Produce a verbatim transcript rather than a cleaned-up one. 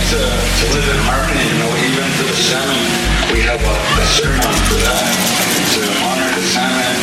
to, to live in harmony, you know, even for the salmon, we have a, a ceremony for that, to honor the salmon